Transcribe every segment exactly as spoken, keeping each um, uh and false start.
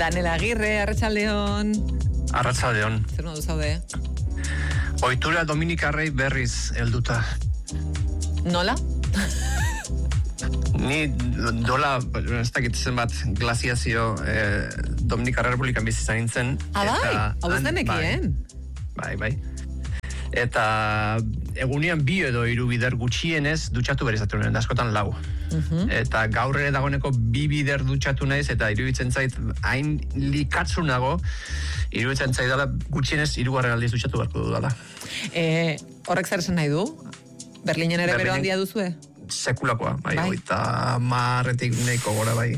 Danel Agirre, Arratsaldeon. Arratsaldeon. Zer modu zaude? Ohitura dominikarrei berriz helduta. Nola? Ni dola, ez dakit zenbat glaziazio eh, Dominikarra Republikan bizi izan nintzen. Ah, bai? Hau ez denekien? Bai, bai. Eta egunean bi edo hiru bider gutxienez dutxatu behar izatu nuen, askotan lau. Uh-huh. Eta gaur ere dagoeneko bi bider dutxatu naiz, eta iruditzen zait hain likatzu nago, iruditzen zait dela gutxienez hirugarren aldiz dutxatu beharko dudala. E, horrek zer esan nahi du? Berlinen ere bero handia duzue? Sekulakoa, bai, bai. Eta marretik neiko gora, bai.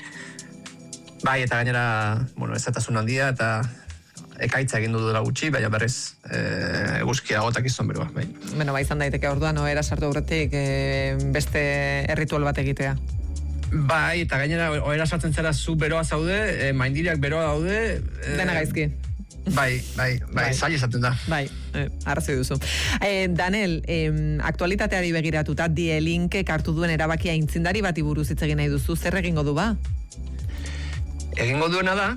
Bai, eta gainera, bueno, ez etasun handia, eta ekaitza egin dudela gutxi, baina berriz e, eguzkia gotak izan beroa, bai. Beno, bai, izan daiteke orduan, oera sartu aurretik e, beste erritual bat egitea. Bai, eta gainera, oera sartzen zera zu beroa zaude, e, maindiriak beroa daude. E, Dena gaizki. Bai, bai, bai, bai. Zaila esaten da. Bai, eh, arrazoi duzu. Eh, Danel, eh, aktualitateari begiratuta, Die Linkek hartu duen erabakia intzindari bati buruz hitz egin nahi duzu, zer egingo du ba? Egingo duena da,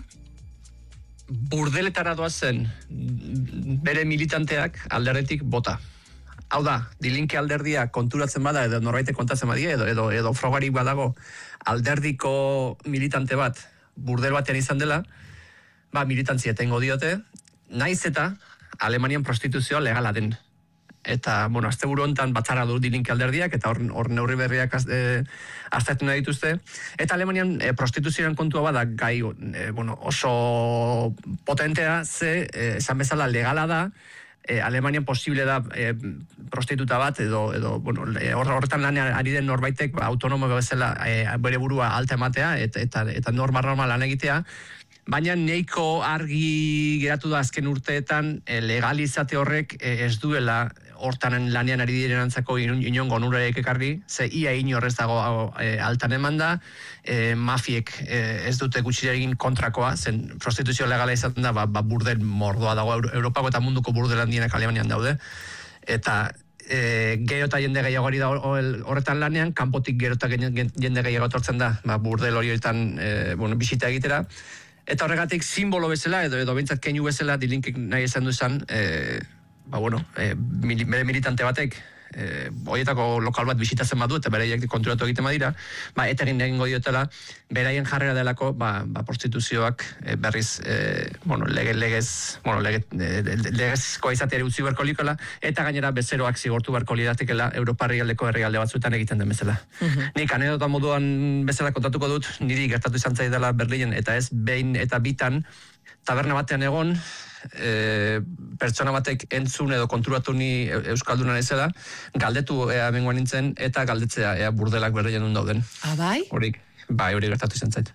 burdeletara doazen bere militanteak alderdetik bota. Hau da, Die Linke alderdia konturatzen bada, edo norbaitek kontatzen badia, edo, edo, edo frogarik badago alderdiko militante bat burdel batean izan dela, ba, militantzia etengo diote, naiz eta Alemanian prostituzioa legala den. Eta, bueno, asteburu hontan batzara du Die Linke alderdiak, eta hor, hor neurri berriak az, e, aztertu nahi dituzte. Eta Alemanian e, prostituzioan kontua bada gai e, bueno, oso potentea, ze, e, esan bezala legala da, e, Alemanian posible da e, prostituta bat, edo, edo bueno, horretan lanean ari den norbaitek ba, autonomo bezala e, bere burua alta ematea, eta, eta, eta norma normal lan egitea, baina neiko argi geratu da azken urteetan e, legalizate horrek e, ez duela hortan lanean ari direnantzako inongo onurarik ekarri, ze ia inorrez dago e, altan eman da, e, mafiek e, ez dute gutxiregin kontrakoa, zen prostituzio legala izaten da, ba, ba burdel mordoa dago, Europako eta munduko burdel handienak Alemanian daude, eta e, gero eta jende gehiago ari da horretan lanean, kanpotik gero eta jende gehiago etortzen da, ba, burdel horietan e, bueno, bisita egitera, eta horregatik simbolo bezala, edo, edo bintzat keinu bezala, Die Linkek nahi esan duzan, e, ba bueno, e, mili, bere militante batek, e, horietako lokal bat bisitatzen badu, eta bereiek konturatu egiten badira, ba, eta egin egingo diotela, beraien jarrera delako, ba, ba prostituzioak e, berriz, e, bueno, lege, legez, bueno, lege, e, legezkoa izateari utzi beharko likola, eta gainera bezeroak zigortu beharko liratekela Europarri aldeko herrialde batzuetan egiten den bezala. Uh-huh. Nik anedota moduan bezala kontatuko dut, niri gertatu izan zaidala Berlinen, eta ez behin eta bitan, taberna batean egon, e, pertsona batek entzun edo konturatu ni euskalduna naizela, galdetu ea bengoan nintzen, eta galdetzea ea burdelak berrien duen dauden. Ah, bai? Horik, bai, hori gertatu izan zait.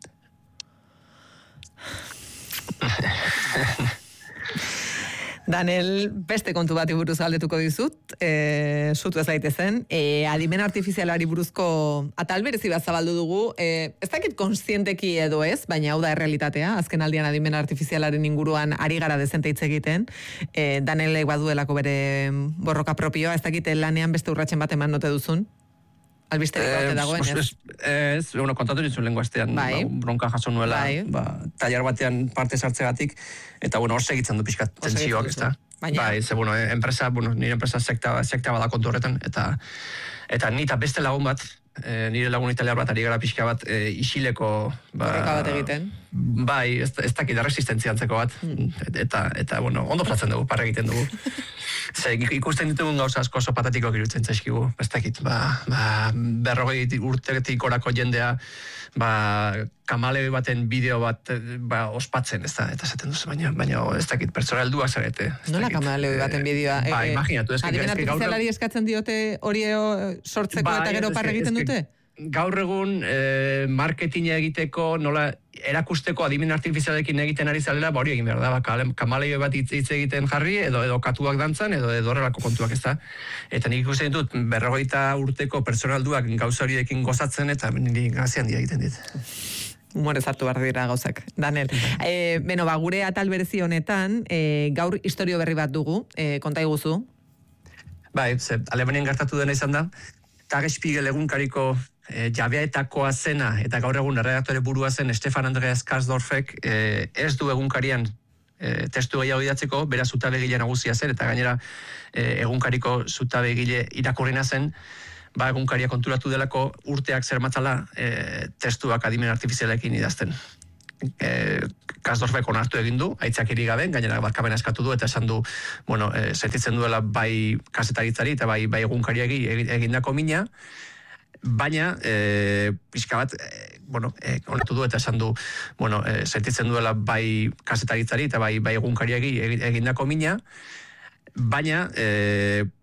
Danel, beste kontu bati buruz aldetuko dizut, e, sutu ez daitezen, e, adimen artifizialari buruzko atal berezi bat zabaldu dugu, e, ez dakit konstienteki edo ez, baina hau da errealitatea, azken aldian adimen artifizialaren inguruan ari gara dezente hitz egiten, e, Danelek baduelako bere borroka propioa, ez dakit lanean beste urratsen bat eman note duzun? Albisterik eh, bate dagoen, ez? Ez, bueno, kontatu ditzun lengua estean, bai. ba, bronka jaso nuela, bai. Ba, tailar batean parte sartzegatik, eta, bueno, hor segitzen du pixkat tentsioak, ez da? Bai, ze, bueno, enpresa, bueno, nire enpresa sekta, sekta bada kontu horretan, eta, eta nita beste lagun bat, e, nire lagun italiar bat, ari gara pixka bat, e, isileko, ba, borroka bat egiten. Bai, ez, ez dakit resistentzia antzeko bat, mm. eta, eta, bueno, ondo platzen dugu, parra egiten dugu. Ze, ikusten ditugun gauza asko oso patatiko girutzen zaizkigu, ez dakit, ba, ba, berrogei urtetik orako jendea, ba, kamaleoi baten bideo bat, ba, ospatzen, ez da, eta zaten duzu, baina, baina ez dakit, pertsona helduak zarete. Nola kamaleoi baten bideoa? Ba, e, imaginatu. Adimen artifizialari eskatzen diote hori sortzeko ba, eta gero parra egiten dute? Gaur egun eh, marketinga egiteko, nola erakusteko adimen artifizialekin egiten ari zalela, ba hori egin behar da, ba, kamaleio bat hitz egiten jarri, edo edo katuak dantzan, edo edo horrelako kontuak, ez da. Eta nik ikusten ditut, berrogeita urteko personalduak gauza horiekin gozatzen, eta niri gazi handia egiten dit. Humorez hartu behar dira gauzak. Danel, e, beno, ba, gure atal berezi honetan, e, gaur istorio berri bat dugu, e, konta iguzu? Bai, ze, Alemanian gertatu dena izan da, Tagesspiegel egunkariko e, jabeetakoa zena, eta gaur egun erredaktore burua zen Stefan Andreas Kasdorfek, e, ez du egunkarian e, testu gehiago idatziko, bera zutabegile nagusia zen, eta gainera e, egunkariko zutabegile irakurrena zen, ba, egunkaria konturatu delako urteak zer matzala e, testuak adimen artifizialekin idazten. E, Kasdorfek onartu egin du, aitzakiri gabe, gainera barkamena eskatu du, eta esan du, bueno, e, sentitzen duela bai kazetaritzari eta bai, bai egunkariagi egindako mina, baina, e, pixka bat, e, bueno, e, onartu du eta esan du, bueno, e, sentitzen duela bai kazetaritzari eta bai, bai egunkariagi egindako mina, baina, e,